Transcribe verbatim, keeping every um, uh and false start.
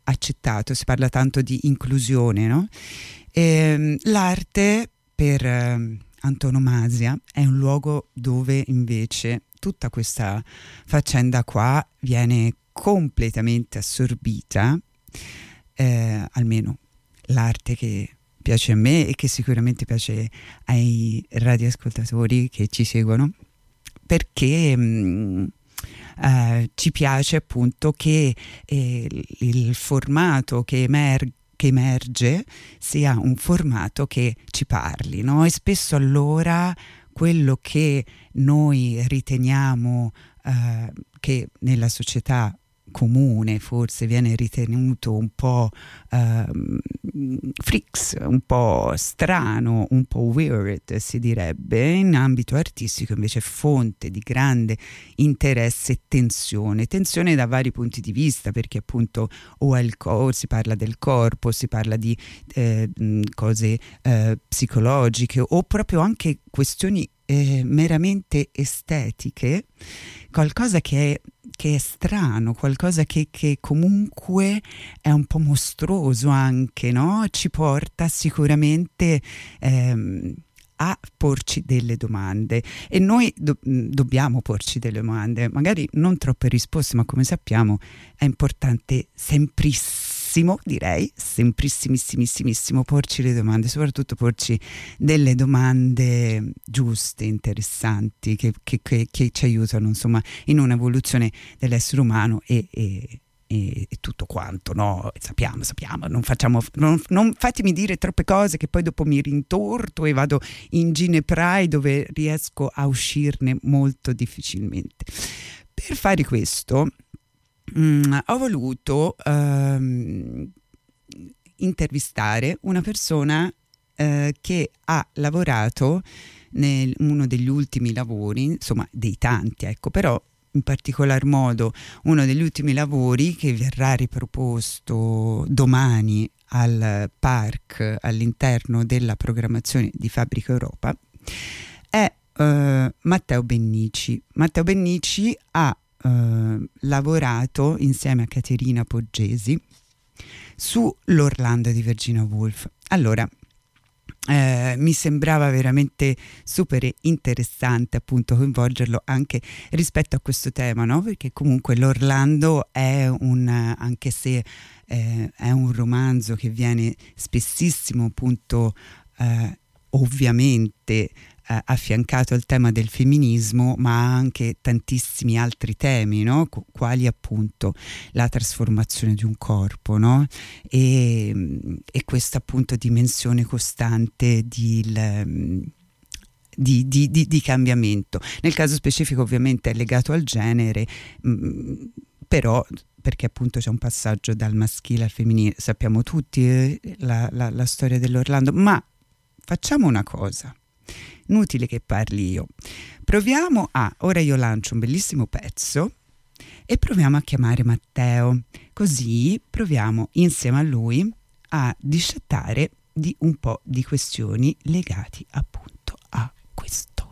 accettato, si parla tanto di inclusione, no? E, l'arte per eh, antonomasia è un luogo dove invece tutta questa faccenda qua viene completamente assorbita, eh, almeno l'arte che piace a me e che sicuramente piace ai radioascoltatori che ci seguono, perché mh, eh, ci piace appunto che eh, il formato che emerge che emerge sia un formato che ci parli, no? E spesso allora quello che noi riteniamo eh, che nella società comune forse viene ritenuto un po' uh, freaks, un po' strano, un po' weird si direbbe, in ambito artistico invece è fonte di grande interesse e tensione, tensione da vari punti di vista, perché appunto o, è il co- si parla del corpo, si parla di eh, cose eh, psicologiche o proprio anche questioni eh, meramente estetiche, qualcosa che è che è strano, qualcosa che, che comunque è un po' mostruoso anche, no? Ci porta sicuramente ehm, a porci delle domande, e noi do- dobbiamo porci delle domande, magari non troppe risposte, ma come sappiamo è importante semprissimo, direi semprissimissimissimo porci le domande, soprattutto porci delle domande giuste, interessanti, che, che, che, che ci aiutano insomma in un'evoluzione dell'essere umano e, e, e, e tutto quanto, no? Sappiamo, sappiamo, non facciamo, non, non fatemi dire troppe cose che poi dopo mi rintorto e vado in gineprai dove riesco a uscirne molto difficilmente. Per fare questo Mm, ho voluto ehm, intervistare una persona eh, che ha lavorato in uno degli ultimi lavori, insomma dei tanti, ecco, però in particolar modo uno degli ultimi lavori che verrà riproposto domani al Parc all'interno della programmazione di Fabbrica Europa è eh, Matteo Bennici. Matteo Bennici ha Uh, lavorato insieme a Caterina Poggesi su l'Orlando di Virginia Woolf. Allora eh, mi sembrava veramente super interessante appunto coinvolgerlo anche rispetto a questo tema, no? Perché comunque l'Orlando è un, anche se eh, è un romanzo che viene spessissimo appunto eh, ovviamente Uh, affiancato al tema del femminismo, ma anche tantissimi altri temi, no? Qu- quali appunto la trasformazione di un corpo, no? E, e questa appunto dimensione costante di, il, di, di, di, di cambiamento. Nel caso specifico ovviamente è legato al genere, mh, però perché appunto c'è un passaggio dal maschile al femminile, sappiamo tutti eh, la, la, la storia dell'Orlando, ma facciamo una cosa. Inutile che parli io. Proviamo a, ora io lancio un bellissimo pezzo e proviamo a chiamare Matteo, così proviamo insieme a lui a discettare di un po' di questioni legati appunto a questo.